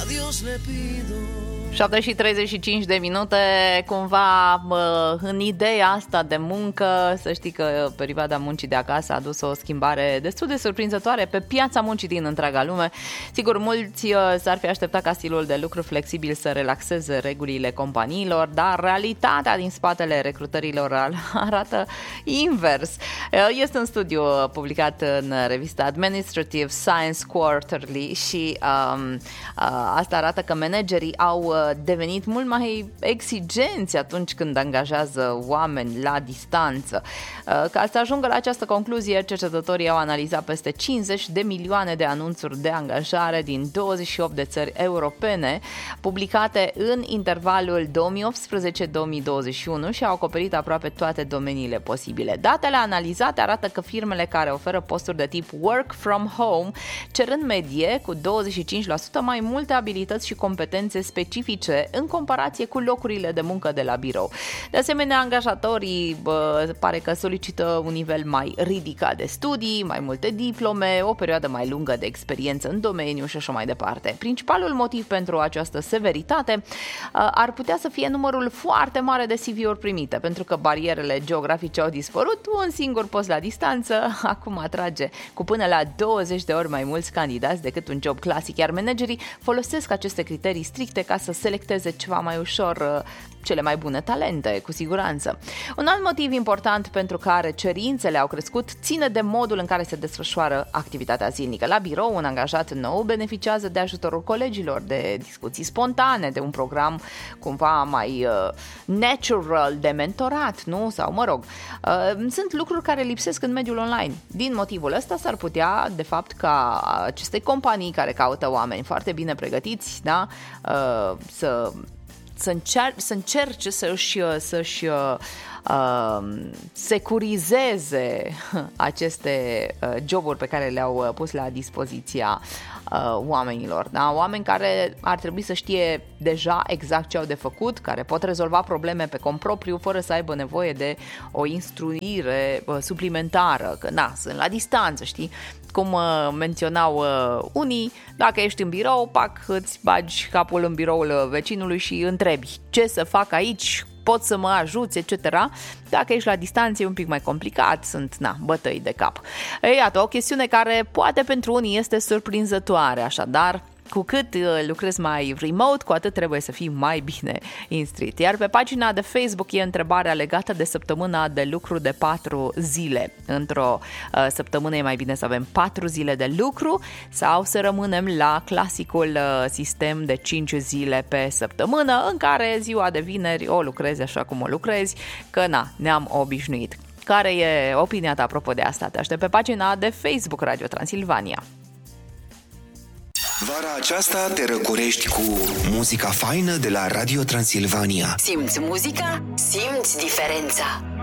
Dios le pido. 7 și 35 de minute, cumva în ideea asta de muncă, să știi că perioada muncii de acasă a adus o schimbare destul de surprinzătoare pe piața muncii din întreaga lume. Sigur, mulți s-ar fi așteptat ca stilul de lucru flexibil să relaxeze regulile companiilor, dar realitatea din spatele recrutărilor arată invers. Este un studiu publicat în revista Administrative Science Quarterly și asta arată că managerii au devenit mult mai exigenți atunci când angajează oameni la distanță. Ca să ajungă la această concluzie, cercetătorii au analizat peste 50 de milioane de anunțuri de angajare din 28 de țări europene, publicate în intervalul 2018-2021 și au acoperit aproape toate domeniile posibile. Datele analizate arată că firmele care oferă posturi de tip work from home cer în medie cu 25% mai multe abilități și competențe specifice în comparație cu locurile de muncă de la birou. De asemenea, angajatorii pare că solicită un nivel mai ridicat de studii, mai multe diplome, o perioadă mai lungă de experiență în domeniu și așa mai departe. Principalul motiv pentru această severitate ar putea să fie numărul foarte mare de CV-uri primite, pentru că barierele geografice au dispărut, un singur post la distanță acum atrage cu până la 20 de ori mai mulți candidați decât un job clasic, iar managerii folosesc aceste criterii stricte ca să selecteze ceva mai ușor cele mai bune talente, cu siguranță. Un alt motiv important pentru care cerințele au crescut ține de modul în care se desfășoară activitatea zilnică. La birou, un angajat nou beneficiază de ajutorul colegilor, de discuții spontane, de un program cumva mai natural de mentorat, nu? Sau, mă rog, sunt lucruri care lipsesc în mediul online. Din motivul ăsta s-ar putea, de fapt, ca aceste companii care caută oameni foarte bine pregătiți, da, să încerce să-și securizeze aceste joburi pe care le-au pus la dispoziția oamenilor. Da? Oameni care ar trebui să știe deja exact ce au de făcut, care pot rezolva probleme pe cont propriu fără să aibă nevoie de o instruire suplimentară, că sunt la distanță, știi? Cum menționau unii, dacă ești în birou, îți bagi capul în biroul vecinului și întrebi ce să fac aici, pot să mă ajuți, etc. Dacă ești la distanță e un pic mai complicat, sunt bătăi de cap. Iată, o chestiune care poate pentru unii este surprinzătoare, așadar cu cât lucrezi mai remote, cu atât trebuie să fii mai bine instruit. Iar pe pagina de Facebook e întrebarea legată de săptămâna de lucru de 4 zile. Într-o săptămână e mai bine să avem 4 zile de lucru sau să rămânem la clasicul sistem de 5 zile pe săptămână, în care ziua de vineri o lucrezi așa cum o lucrezi, că ne-am obișnuit. Care e opinia ta apropo de asta? Te aștept pe pagina de Facebook Radio Transilvania. Vara aceasta te răcorești cu muzica faină de la Radio Transilvania. Simți muzica? Simți diferența.